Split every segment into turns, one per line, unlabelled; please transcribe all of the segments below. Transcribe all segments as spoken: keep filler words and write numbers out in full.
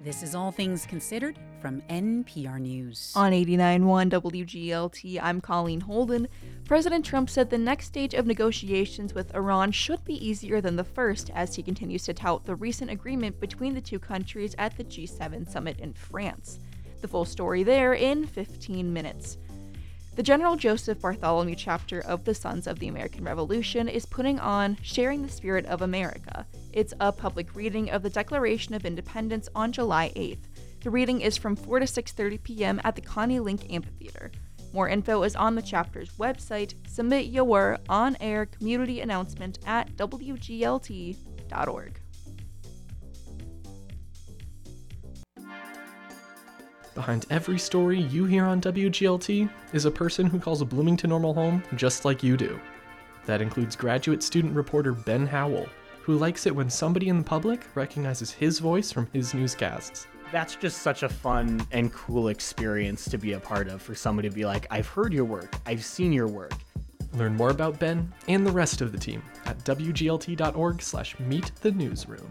This is All Things Considered from N P R News.
On eighty-nine point one W G L T, I'm Colleen Holden. President Trump said the next stage of negotiations with Iran should be easier than the first, as he continues to tout the recent agreement between the two countries at the G seven summit in France. The full story there in fifteen minutes. The General Joseph Bartholomew chapter of the Sons of the American Revolution is putting on Sharing the Spirit of America. It's a public reading of the Declaration of Independence on July eighth. The reading is from four to six thirty p.m. at the Connie Link Amphitheater. More info is on the chapter's website. Submit your on-air community announcement at w g l t dot org.
Behind every story you hear on W G L T is a person who calls a Bloomington normal home just like you do. That includes graduate student reporter Ben Howell, who likes it when somebody in the public recognizes his voice from his newscasts.
That's just such a fun and cool experience to be a part of, for somebody to be like, I've heard your work, I've seen your work.
Learn more about Ben and the rest of the team at w g l t dot org slash meet the newsroom.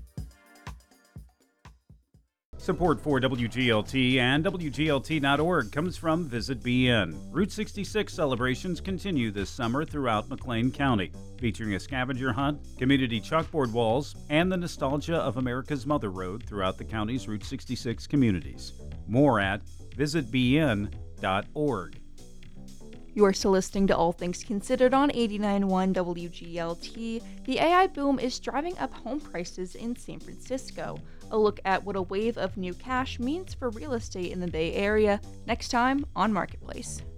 Support for W G L T and w g l t dot org comes from Visit B N. Route sixty-six celebrations continue this summer throughout McLean County, featuring a scavenger hunt, community chalkboard walls, and the nostalgia of America's Mother Road throughout the county's Route sixty-six communities. More at visit b n dot org.
You are still listening to All Things Considered on eighty-nine point one W G L T. The A I boom is driving up home prices in San Francisco. A look at what a wave of new cash means for real estate in the Bay Area next time on Marketplace.